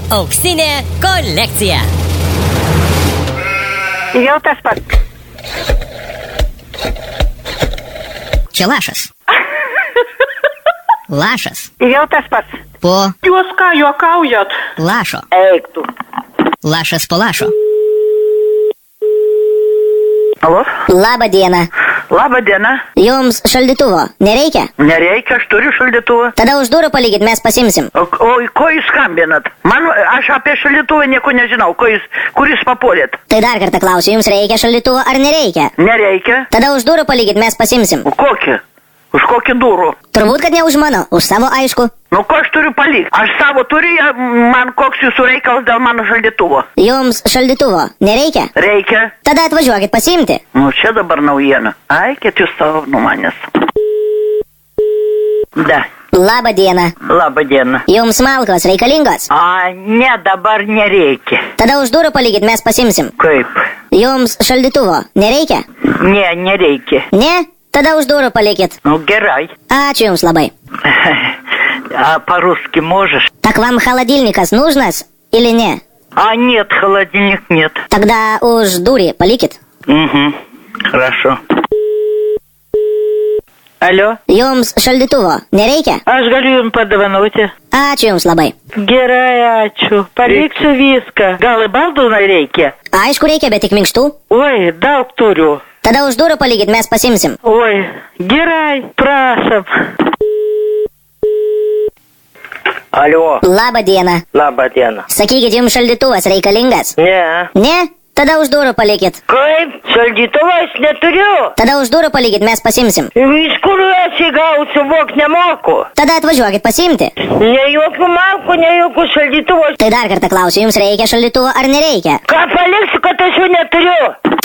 Auksinė kolekcija. Jau tas pats. Čia lašas. Lašas. Jau tas pats. Po Jūs ką juokaujat? lašo. Eik tu. Lašas po lašo. Alo? Labą dieną. Labą dieną. Jums šaldytuvo nereikia? Nereikia, aš turiu šaldytuvą. Tada už durų palikit, mes pasimsim. O ko jūs skambinat? Aš apie šaldytuvą nieko nežinau. Kuris papuolėt? Tai dar kartą klausiu, jums reikia šaldytuvo ar nereikia? Nereikia. Tada už durų palikit, mes pasimsim. O kokį? Už kokį durų? Turbūt, kad ne už mano, už savo aišku. Nu, ko aš turiu palikti? Aš savo turiu, man koks jūsų reikalas dėl mano šaldytuvo? Jums šaldytuvo nereikia? Reikia. Tada atvažiuokit pasiimti. Nu, čia dabar naujiena. Aikit jūs savo nuo manęs. Da. Labą dieną. Labą dieną. Jums malkos reikalingos? Ne, dabar nereikia. Tada už durų palikit, mes pasimsim. Kaip? Jums šaldytuvo nereikia? Ne, nereikia. Ne? Tada už durų palikit. Ну, герай. Ačiū jums labai. А по-русски можешь? Так вам холодильникас нужнас или не? Нет, холодильник нет. Тогда уж дури palikit. Угу, хорошо. Алло? Jums šaldytuvo nereikia? Aš galiu jums padovanoti. Ačiū jums labai. Gerai, ačiū. Paliksiu viską. Gal į baldų reikia? Aišku reikia, bet tik minkštų. Oi, daug turiu. Tada už durų palikit, mes pasimsim. Oi, gerai, prašom. Алло. Labą dieną. Labą dieną. Sakykit, jums šaldytuvas reikalingas? Ne. Ne? Tada už durų palikit. Kaip? Šaldytuvą aš neturiu. Tada už durų palikit, mes pasimsim. Iš kur aš įgausiu, vok nemoku. Tada atvažiuokit pasiimti. Ne jokių malkų, ne jokių šaldytuvų. Tai dar kartą klausiu, jums reikia šaldytuvo ar nereikia? Ką paliksiu, kad aš jų neturiu?